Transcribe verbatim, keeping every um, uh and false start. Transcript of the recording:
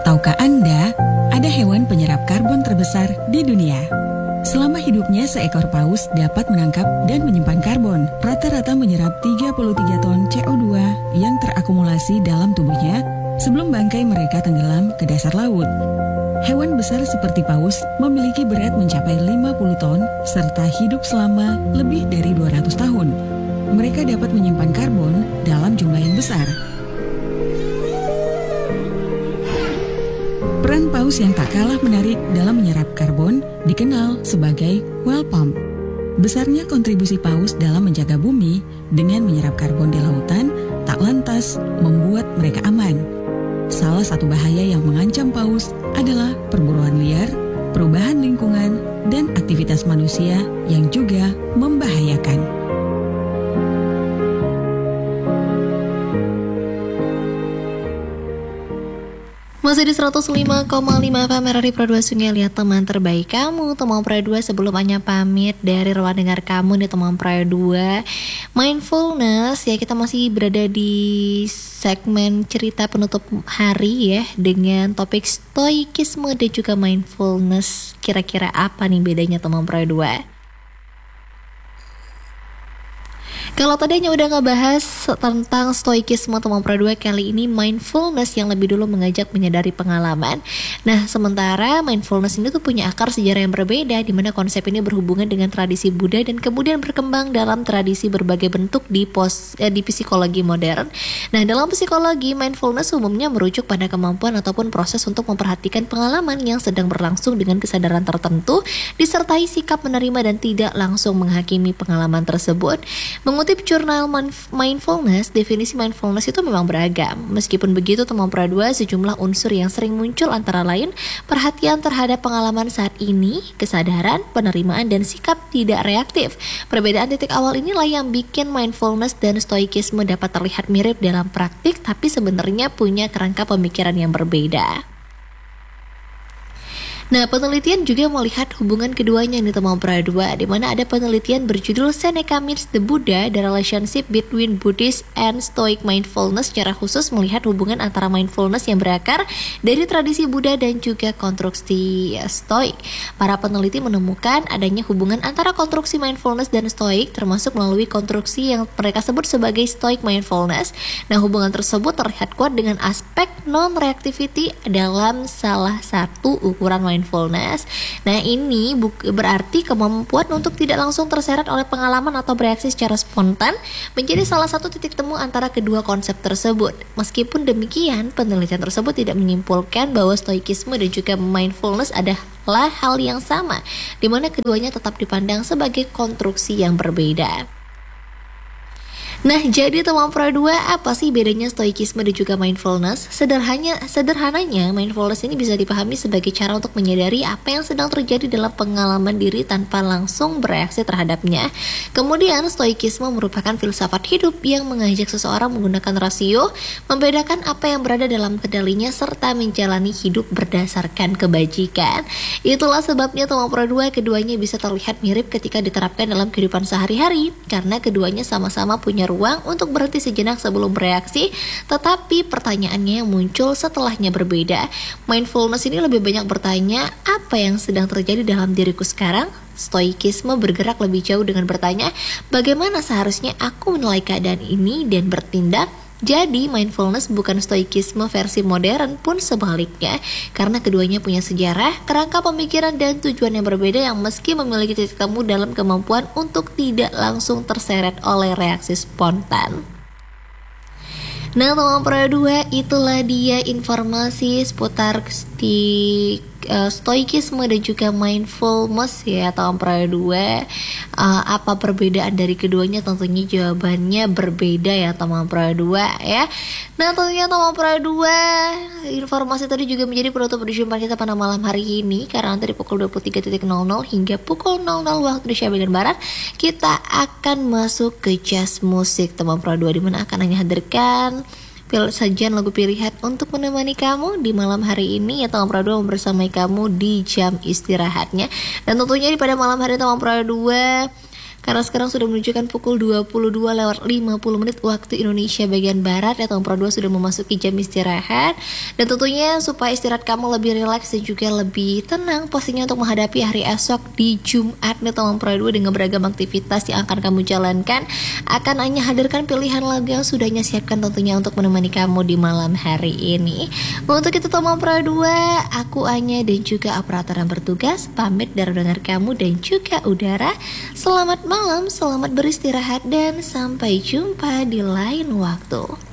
Tahukah Anda, ada hewan penyerap karbon terbesar di dunia? Selama hidupnya, seekor paus dapat menangkap dan menyimpan karbon. Rata-rata menyerap tiga puluh tiga ton C O dua yang terakumulasi dalam tubuhnya sebelum bangkai mereka tenggelam ke dasar laut. Hewan besar seperti paus memiliki berat mencapai lima puluh ton serta hidup selama lebih dari dua ratus tahun. Mereka dapat menyimpan karbon dalam jumlah yang besar. Peran paus yang tak kalah menarik dalam menyerap karbon dikenal sebagai well pump. Besarnya kontribusi paus dalam menjaga bumi dengan menyerap karbon di lautan tak lantas membuat mereka aman. Salah satu bahaya yang mengancam paus adalah perburuan liar, perubahan lingkungan, dan aktivitas manusia yang juga membahayakan. Masih di seratus lima koma lima F M R R I Pro dua Sungai Lihat teman terbaik kamu. Teman Pro dua, sebelum Anya pamit dari ruang dengar kamu nih teman Pro dua, mindfulness ya, kita masih berada di segmen cerita penutup hari ya, dengan topik stoikisme dan juga mindfulness. Kira-kira apa nih bedanya teman Pro dua? Kalau tadi hanya udah ngebahas tentang stoikisme teman Pro dua, kali ini mindfulness yang lebih dulu mengajak menyadari pengalaman. Nah, sementara mindfulness ini tuh punya akar sejarah yang berbeda, di mana konsep ini berhubungan dengan tradisi Buddha dan kemudian berkembang dalam tradisi berbagai bentuk di pos, eh, di psikologi modern. Nah, dalam psikologi, mindfulness umumnya merujuk pada kemampuan ataupun proses untuk memperhatikan pengalaman yang sedang berlangsung dengan kesadaran tertentu, disertai sikap menerima dan tidak langsung menghakimi pengalaman tersebut. Mengutip jurnal Mindfulness, definisi mindfulness itu memang beragam. Meskipun begitu, teman Pro dua, sejumlah unsur yang sering muncul antara lain perhatian terhadap pengalaman saat ini, kesadaran, penerimaan, dan sikap tidak reaktif. Perbedaan titik awal inilah yang bikin mindfulness dan stoikisme dapat terlihat mirip dalam praktik, tapi sebenarnya punya kerangka pemikiran yang berbeda. Nah, penelitian juga melihat hubungan keduanya nih teman Pro dua, di mana ada penelitian berjudul Seneca Meets the Buddha, The Relationship Between Buddhist and Stoic Mindfulness, secara khusus melihat hubungan antara mindfulness yang berakar dari tradisi Buddha dan juga konstruksi Stoik. Para peneliti menemukan adanya hubungan antara konstruksi mindfulness dan Stoik, termasuk melalui konstruksi yang mereka sebut sebagai Stoic Mindfulness. Nah, hubungan tersebut terlihat kuat dengan aspek non-reactivity dalam salah satu ukuran mindfulness. Mindfulness. Nah, ini bu- berarti kemampuan untuk tidak langsung terseret oleh pengalaman atau bereaksi secara spontan menjadi salah satu titik temu antara kedua konsep tersebut. Meskipun demikian, penelitian tersebut tidak menyimpulkan bahwa stoikisme dan juga mindfulness adalah hal yang sama, di mana keduanya tetap dipandang sebagai konstruksi yang berbeda. Nah, jadi teman Pro dua, apa sih bedanya stoikisme dan juga mindfulness? Sederhananya, sederhananya, mindfulness ini bisa dipahami sebagai cara untuk menyadari apa yang sedang terjadi dalam pengalaman diri tanpa langsung bereaksi terhadapnya. Kemudian, stoikisme merupakan filsafat hidup yang mengajak seseorang menggunakan rasio, membedakan apa yang berada dalam kendalinya, serta menjalani hidup berdasarkan kebajikan. Itulah sebabnya teman Pro dua, keduanya bisa terlihat mirip ketika diterapkan dalam kehidupan sehari-hari, karena keduanya sama-sama punya ruang untuk berhenti sejenak sebelum bereaksi, tetapi pertanyaannya yang muncul setelahnya berbeda. Mindfulness ini lebih banyak bertanya, apa yang sedang terjadi dalam diriku sekarang? Stoikisme bergerak lebih jauh dengan bertanya, bagaimana seharusnya aku menilai keadaan ini dan bertindak? Jadi, mindfulness bukan stoikisme versi modern, pun sebaliknya, karena keduanya punya sejarah, kerangka pemikiran, dan tujuan yang berbeda yang meski memiliki titik temu dalam kemampuan untuk tidak langsung terseret oleh reaksi spontan. Nah, teman Pro dua, itulah dia informasi seputar sti, uh, stoikisme dan juga mindfulness ya teman Pro dua. Uh, apa perbedaan dari keduanya? Tentunya jawabannya berbeda ya teman Pro dua ya. Nah, tentunya teman Pro dua, informasi tadi juga menjadi penutup perjumpaan kita pada malam hari ini, karena nanti di pukul dua puluh tiga nol nol hingga pukul nol nol waktu Indonesia bagian Barat kita akan masuk ke jazz musik teman Pro dua, di mana akan hanya hadirkan pil sajian lagu pilihan untuk menemani kamu di malam hari ini ya teman Pro dua, membersamai kamu di jam istirahatnya. Dan tentunya di pada malam hari teman Pro dua, Karena sekarang sudah menunjukkan pukul dua puluh dua lewat lima puluh menit waktu Indonesia bagian Barat ya, Tom Pro dua sudah memasuki jam istirahat. Dan tentunya supaya istirahat kamu lebih rileks dan juga lebih tenang pastinya untuk menghadapi hari esok di Jumat nih Tom Pro dua dengan beragam aktivitas yang akan kamu jalankan, akan hanya hadirkan pilihan lagu yang sudahnya siapkan tentunya untuk menemani kamu di malam hari ini. Untuk itu Tom Pro dua, aku Anya dan juga operator yang bertugas pamit dari dengar kamu dan juga udara. Selamat malam, selamat beristirahat dan sampai jumpa di lain waktu.